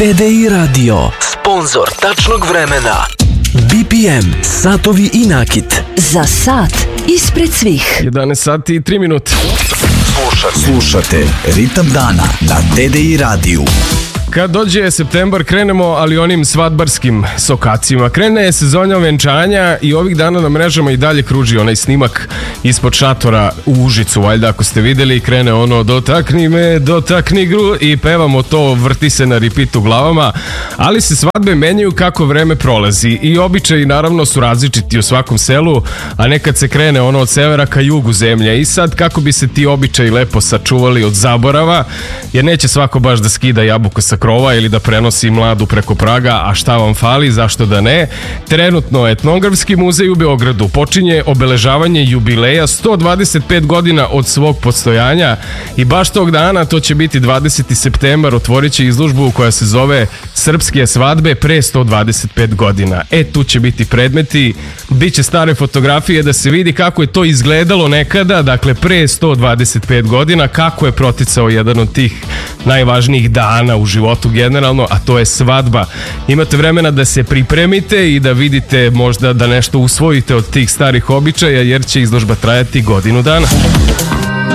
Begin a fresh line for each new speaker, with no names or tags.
TDI Radio, sponzor tačnog vremena. BPM, satovi i nakit.
Za sat ispred svih.
11 sati i 3 minute.
Slušate Ritam dana na TDI radiju.
Kad dođe septembar krenemo, ali onim svadbarskim sokacima. Krene je sezonja venčanja i ovih dana na mrežama i dalje kruži onaj snimak ispod šatora u Užicu, valjda ako ste videli, krene ono dotakni me, dotakni gru i pevamo to, vrti se na repeat u glavama, ali se svadbe menjaju kako vreme prolazi i običaji naravno su različiti u svakom selu, a nekad se krene ono od severa ka jugu zemlje i sad kako bi se ti običaji lepo sačuvali od zaborava, jer neće svako baš da skida jabuku sa krova ili da prenosi mladu preko praga, a šta vam fali, zašto da ne? Trenutno Etnografski muzej u Beogradu počinje obeležavanje jubileja 125 godina od svog postojanja i baš tog dana, to će biti 20. septembar, otvorit će izložbu koja se zove Srpske svadbe pre 125 godina. Tu će biti predmeti, bit će stare fotografije da se vidi kako je to izgledalo nekada, dakle pre 125 godina, kako je proticao jedan od tih najvažnijih dana u životu generalno, a to je svadba. Imate vremena da se pripremite i da vidite možda da nešto usvojite od tih starih običaja, jer će izložba trajati godinu dana.